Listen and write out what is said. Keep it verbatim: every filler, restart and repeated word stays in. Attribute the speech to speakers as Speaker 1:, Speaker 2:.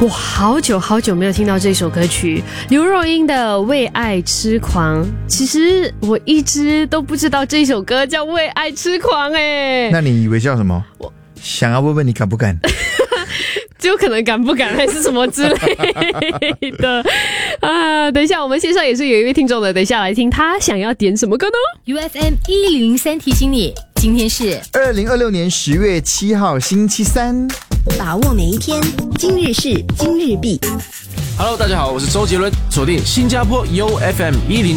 Speaker 1: 我好久好久没有听到这首歌曲，刘若英的《为爱痴狂》。其实我一直都不知道这首歌叫《为爱痴狂》哎。
Speaker 2: 那你以为叫什么？我想要问问你敢不敢？
Speaker 1: 就可能敢不敢还是什么之类的啊！等一下，我们线上也是有一位听众的，等一下来听他想要点什么歌呢
Speaker 3: ？U F M 一零三提醒你，今天是
Speaker 2: 二零二六年十月七号星期三，
Speaker 4: 把握每一天，今日事今日毕。
Speaker 5: Hello， 大家好，我是周杰伦，锁定新加坡 U F M 一零。